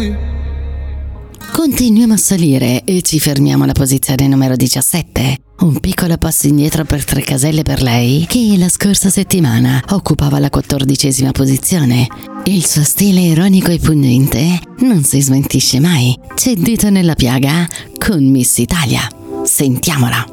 Continuiamo a salire e ci fermiamo alla posizione numero 17. Un piccolo passo indietro per 3 caselle per lei, che la scorsa settimana occupava la 14ª posizione. Il suo stile ironico e pungente non si smentisce mai. C'è dito nella piaga con Miss Italia. Sentiamola.